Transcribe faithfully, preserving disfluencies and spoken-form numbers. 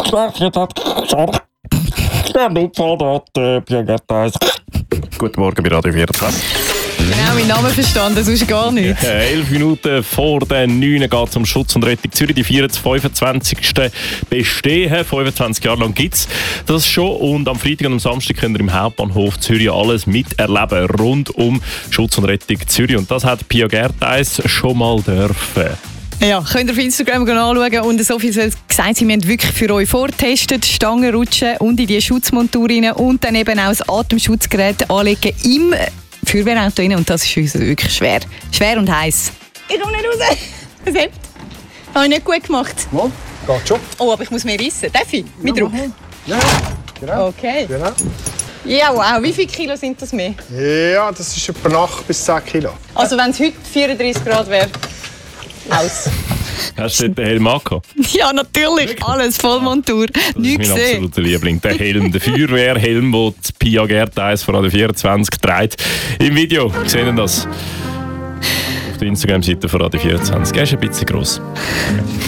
Guten Morgen bei Radio vierundzwanzig. Genau, meinen Namen verstanden, sonst gar nicht. Ja, elf Minuten vor den neun geht es um Schutz und Rettung Zürich. Die fünfundzwanzigste bestehen. fünfundzwanzig Jahre lang gibt es das schon. Und am Freitag und am Samstag könnt ihr im Hauptbahnhof Zürich alles miterleben rund um Schutz und Rettung Zürich. Und das hat Pia Gertheis schon mal dürfen. Ja, könnt ihr auf Instagram anschauen. Und so viel soll gesagt sein, wir haben wirklich für euch vorgetestet, Stangen rutschen und in die Schutzmontur rein und dann eben auch das Atemschutzgerät anlegen im Feuerwehrauto rein. Und das ist uns wirklich schwer. Schwer und heiß. Ich komme nicht raus. Was habt ihr? Habe ich nicht gut gemacht. Ja, geht schon. Oh, aber ich muss mehr rissen. Darf ich? Mit Druck? Ja, genau. Okay. genau. Ja, wow. Wie viele Kilo sind das mehr? Ja, das ist etwa acht bis zehn Kilo. Also wenn es heute vierunddreißig Grad wäre, aus. Hast du den Helm angehabt? Ja, natürlich. Alles Vollmontur. Nichts Das ist mein gesehen. absoluter Liebling. Der Helm, der Feuerwehrhelm, den die Pia Gertheis von Radio vierundzwanzig trägt. Im Video sehen Sie das auf der Instagram-Seite von Radio vierundzwanzig. Er ist ein bisschen gross.